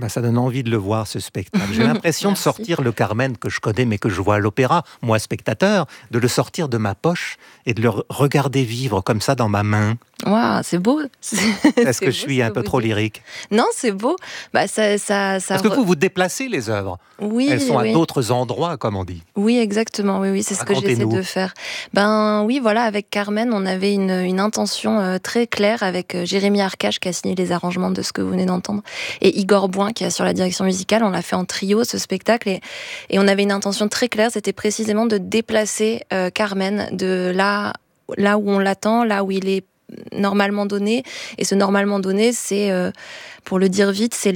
Ben, ça donne envie de le voir, ce spectacle. J'ai l'impression de sortir le Carmen que je connais, mais que je vois à l'opéra, moi spectateur, de le sortir de ma poche et de le regarder vivre comme ça dans ma main. Waouh, c'est beau. Est-ce que je suis un peu trop lyrique? Non, c'est beau. Parce que vous déplacez les œuvres. Oui, elles sont oui. à d'autres endroits, comme on dit. Oui, exactement. Oui, c'est ce que j'essaie de faire. Oui, voilà, avec Carmen, on avait une intention très claire avec Jérémy Arcache qui a signé les arrangements de ce que vous venez d'entendre et Igor Boin qui est sur la direction musicale. On l'a fait en trio, ce spectacle, et on avait une intention très claire. C'était précisément de déplacer Carmen de là où on l'attend, là où il est normalement donné. Et ce normalement donné, c'est, pour le dire vite, c'est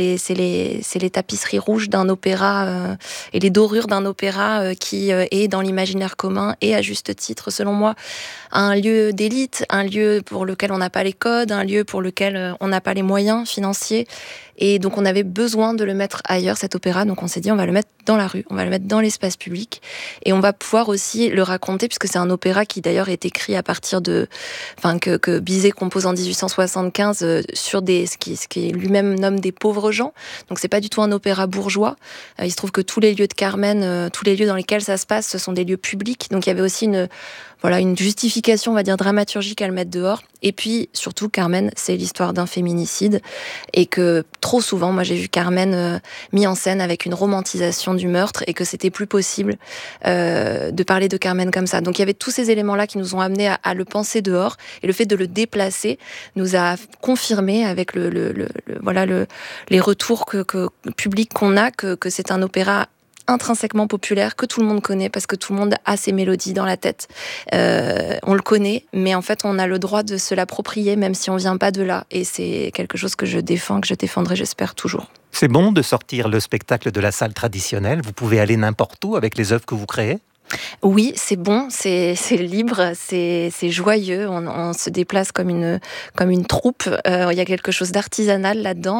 les tapisseries rouges d'un opéra et les dorures d'un opéra qui est dans l'imaginaire commun et à juste titre, selon moi, un lieu d'élite, un lieu pour lequel on n'a pas les codes, un lieu pour lequel on n'a pas les moyens financiers. Et donc on avait besoin de le mettre ailleurs, cet opéra. Donc on s'est dit, on va le mettre dans la rue, on va le mettre dans l'espace public. Et on va pouvoir aussi le raconter, puisque c'est un opéra qui d'ailleurs est écrit à partir que Bizet compose en 1875 sur ce qui lui-même nomme des pauvres gens. Donc c'est pas du tout un opéra bourgeois. Il se trouve que tous les lieux de Carmen, tous les lieux dans lesquels ça se passe, ce sont des lieux publics. Donc il y avait aussi une justification, on va dire, dramaturgique à le mettre dehors. Et puis, surtout, Carmen, c'est l'histoire d'un féminicide. Et que, trop souvent, moi, j'ai vu Carmen mis en scène avec une romantisation du meurtre et que c'était plus possible de parler de Carmen comme ça. Donc, il y avait tous ces éléments-là qui nous ont amenés à le penser dehors. Et le fait de le déplacer nous a confirmé avec les retours publics qu'on a que c'est un opéra intrinsèquement populaire, que tout le monde connaît, parce que tout le monde a ses mélodies dans la tête. On le connaît, mais en fait, on a le droit de se l'approprier, même si on vient pas de là. Et c'est quelque chose que je défends, que je défendrai, j'espère, toujours. C'est bon de sortir le spectacle de la salle traditionnelle. Vous pouvez aller n'importe où avec les œuvres que vous créez? Oui, c'est bon, c'est libre, c'est joyeux. On se déplace comme une troupe. Il y a quelque chose d'artisanal là-dedans.